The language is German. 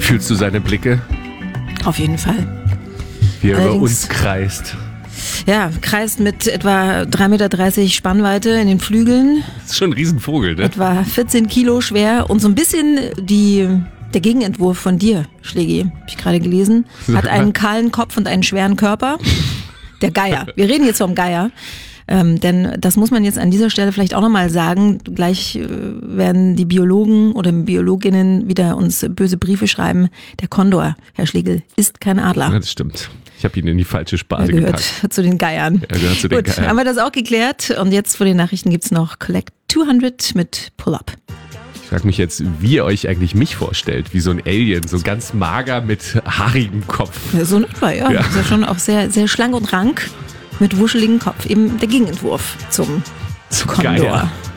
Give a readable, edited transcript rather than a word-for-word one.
Fühlst du seine Blicke, Auf jeden Fall. wie er über Allerdings- uns kreist? Ja, kreist mit etwa 3,30 Meter Spannweite in den Flügeln, Das ist schon ein Riesenvogel, ne? etwa 14 Kilo schwer und so ein bisschen der Gegenentwurf von dir, Schlägi, habe ich gerade gelesen, hat einen kahlen Kopf und einen schweren Körper. Der Geier. Wir reden jetzt vom Geier. Denn das muss man jetzt an dieser Stelle vielleicht auch nochmal sagen. Gleich werden die Biologen oder Biologinnen wieder uns böse Briefe schreiben. Der Kondor, Herr Schlegel, ist kein Ja, Adler. das stimmt. Ich habe ihn in die falsche Er Sparte gehört gepackt. zu den Geiern. Er gehört zu den Gut, Geiern. haben wir das auch geklärt. Und jetzt vor den Nachrichten gibt's noch Collect 200 mit Pull-Up. Ich frage mich jetzt, wie ihr euch eigentlich mich vorstellt, wie so ein Alien, so ganz mager mit haarigem Kopf. Ja, so in etwa, ja. Ja. Ist ja schon auch sehr, sehr schlank und rank mit wuscheligem Kopf. Eben der Gegenentwurf zum Kondor. Geier.